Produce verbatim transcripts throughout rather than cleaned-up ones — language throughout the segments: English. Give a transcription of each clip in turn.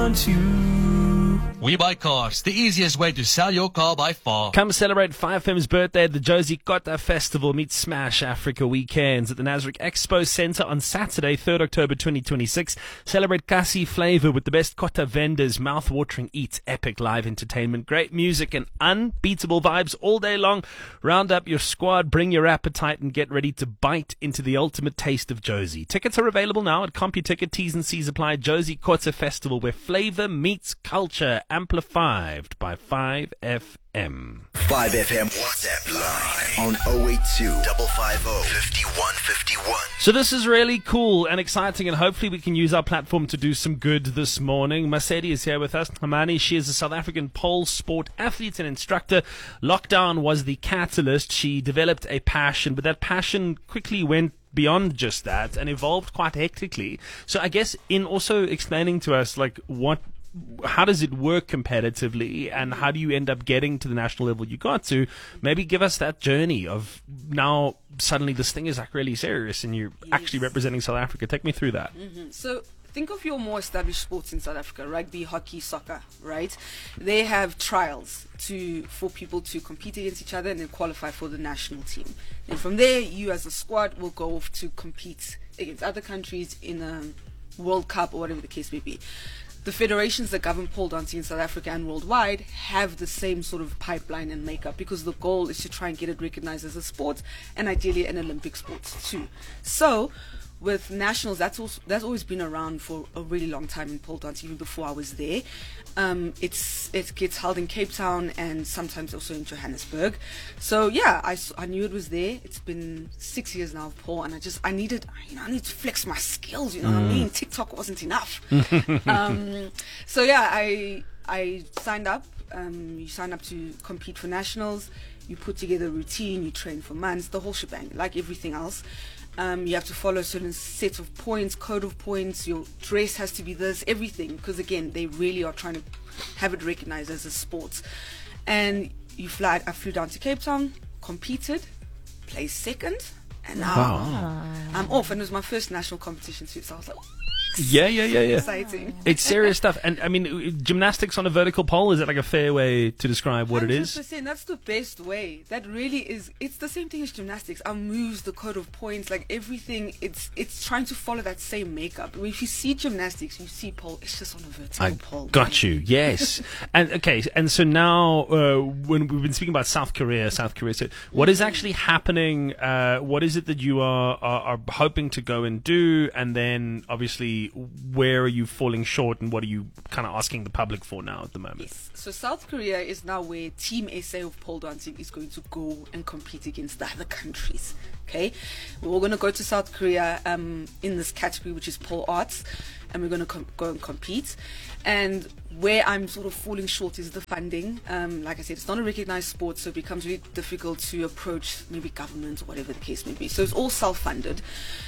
want to. We Buy Cars, the easiest way to sell your car by far. Come celebrate five Fem's birthday at the Josie Kota Festival. Meet Smash Africa weekends at the Nasrec Expo Centre on Saturday, third October twenty twenty-six. Celebrate Kasi flavor with the best Kota vendors, mouth-watering eats, epic live entertainment, great music and unbeatable vibes all day long. Round up your squad, bring your appetite and get ready to bite into the ultimate taste of Josie. Tickets are available now at CompuTicket. T's and C's apply. Josie Kota Festival, where flavor meets culture. Amplified by five F M. five F M WhatsApp line on oh eight two, five five oh, five one five one. So this is really cool and exciting, and hopefully we can use our platform to do some good this morning. Masedi is here with us. Hamani, she is a South African pole sport athlete and instructor. Lockdown was the catalyst. She developed a passion, but that passion quickly went beyond just that and evolved quite hectically. So I guess in also explaining to us, like, what how does it work competitively and how do you end up getting to the national level you got to? Maybe give us that journey of now suddenly this thing is like really serious and you're Yes. actually representing South Africa. Take me through that. Mm-hmm. So think of your more established sports in South Africa: rugby, hockey, soccer, right? They have trials to for people to compete against each other and then qualify for the national team. And from there, you as a squad will go off to compete against other countries in a World Cup or whatever the case may be. The federations that govern pole dancing in South Africa and worldwide have the same sort of pipeline and makeup, because the goal is to try and get it recognized as a sport and ideally an Olympic sport too. So with nationals, that's also, that's always been around for a really long time in pole dance, even before I was there. Um, it's it gets held in Cape Town and sometimes also in Johannesburg. So yeah, I, s- I knew it was there. It's been six years now of pole, and I just I needed you know I need to flex my skills. You know what I mean? TikTok wasn't enough. um, so yeah, I I signed up. Um, you sign up to compete for nationals. You put together a routine. You train for months. The whole shebang, like everything else. Um, you have to follow a certain set of points, code of points. Your dress has to be this, everything, because again, they really are trying to have it recognized as a sport. And you fly. I flew down to Cape Town, competed, placed second, and now Wow. I'm off. And it was my first national competition too, so I was like, Yeah, yeah, yeah, yeah. exciting. It's serious stuff. And I mean, gymnastics on a vertical pole, is that like a fair way to describe what it is? one hundred percent, that's the best way. That really is. It's the same thing as gymnastics. Our moves, the code of points, like everything. It's it's trying to follow that same makeup. If you see gymnastics, you see pole. It's just on a vertical I pole. got you. Yes. And okay. And so now, uh, when we've been speaking about South Korea, South Korea. So, what is actually happening? Uh, what is it that you are, are are hoping to go and do? And then, obviously, where are you falling short, and what are you kind of asking the public for now at the moment? Yes. So South Korea is now where Team S A of pole dancing is going to go and compete against the other countries. Okay, we're all going to go to South Korea um, in this category, which is pole arts, and we're going to com- go and compete. And where I'm sort of falling short is the funding. Um, like I said, it's not a recognized sport, so it becomes really difficult to approach maybe government or whatever the case may be. So it's all self-funded.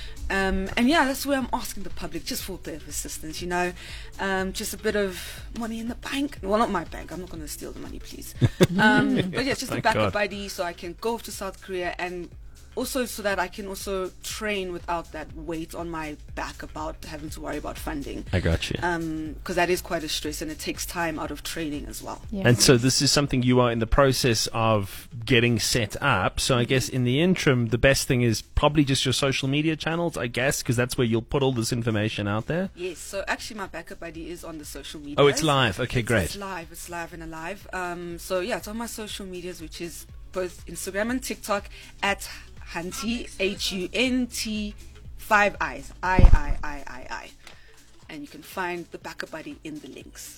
Um, and yeah, that's where I'm asking the public just for a bit of assistance, you know, um, just a bit of money in the bank. Well, not my bank. I'm not going to steal the money, please. Um, but yeah, just a Thank backup God. buddy so I can go off to South Korea, and also so that I can also train without that weight on my back about having to worry about funding. I got you. Um, because that is quite a stress, and it takes time out of training as well. Yeah. And so this is something you are in the process of getting set up. So I guess in the interim, the best thing is probably just your social media channels, I guess, because that's where you'll put all this information out there. Yes, so actually my backup buddy is on the social media. Oh, it's live. Okay, It's- great. It's live. It's live and alive. Um, so yeah, it's on my social medias, which is both Instagram and TikTok at Hunty, H U N T, five eyes, I, I, I, I, I. And you can find the backup buddy in the links.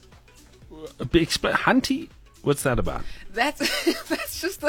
A big expl- Hunty? What's that about? That's that's just a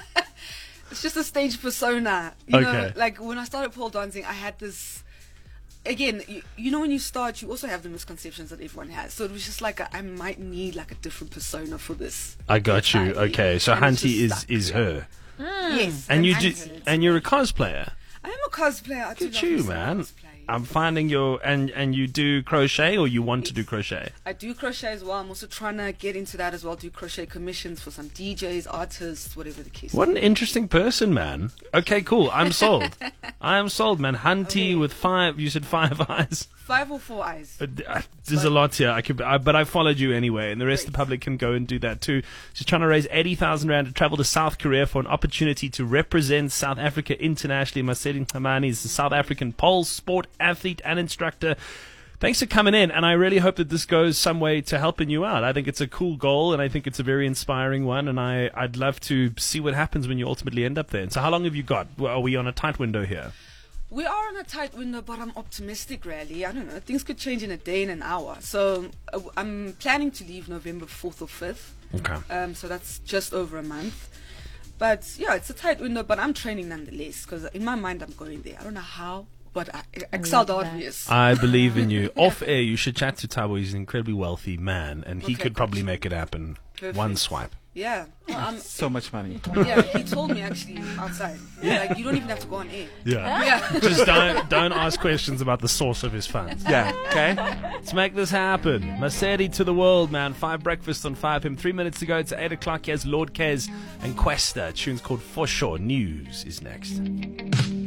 it's just a stage persona. You know, Okay. like when I started pole dancing, I had this. Again, you, you know, when you start, you also have the misconceptions that everyone has. So it was just like a, I might need like a different persona for this. I got you. entirely. Okay, so And it's Hunty is just stuck. is her, Yes, and you I'm do, her. and you're a cosplayer. I am a cosplayer. I do Look at love you, me some man. cosplay. I'm finding your and and you do crochet, or you want to do crochet. I do crochet as well. I'm also trying to get into that as well. Do crochet commissions for some D Js, artists, whatever the case. What may an interesting person, man. Okay, cool. I'm sold. I am sold, man. Hunty Okay. with five. You said five eyes. be. Five or four eyes. Uh, uh, There's a lot here. I could, I, but I followed you anyway, and the rest of the Great. public can go and do that too. She's trying to raise eighty thousand rand to travel to South Korea for an opportunity to represent South Africa internationally. Masedi Nxumalo is a South African pole sport athlete and instructor. Thanks for coming in, and I really hope that this goes some way to helping you out. I think it's a cool goal, and I think it's a very inspiring one, and I, I'd love to see what happens when you ultimately end up there. And so how long have you got? Well, are we on a tight window here? We are on a tight window, but I'm optimistic, really. I don't know. Things could change in a day, in an hour. So uh, I'm planning to leave November fourth or fifth. Okay. Um, so that's just over a month. But yeah, it's a tight window, but I'm training nonetheless because in my mind I'm going there. I don't know how, but I, Excel love that. obvious. I believe in you. Off air, you should chat to Thabo. He's an incredibly wealthy man, and he Okay, could probably gotcha. make it happen. Perfect. One swipe. Yeah. Um, So much money. yeah, he told me actually outside. Like, you don't even have to go on air. Yeah. Yeah. Just don't don't ask questions about the source of his funds. Yeah, okay? Let's make this happen. Masedi to the world, man. Five breakfast on five p m. Three minutes to go. It's eight o'clock. Here's Lord Kez and Questa. A tune's called For Sure. News is next.